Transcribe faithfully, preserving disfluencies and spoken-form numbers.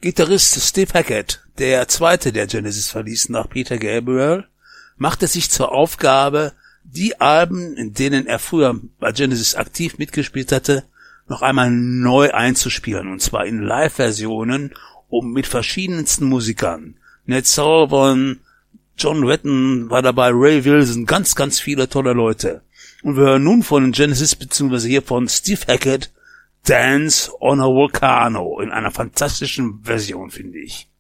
Gitarrist Steve Hackett, der zweite der Genesis verließ nach Peter Gabriel, machte sich zur Aufgabe, die Alben, in denen er früher bei Genesis aktiv mitgespielt hatte, noch einmal neu einzuspielen, und zwar in Live-Versionen, um mit verschiedensten Musikern. Ned Sullivan, John Wetton war dabei, Ray Wilson, ganz, ganz viele tolle Leute. Und wir hören nun von Genesis, beziehungsweise hier von Steve Hackett, Dance on a Volcano, in einer fantastischen Version, finde ich.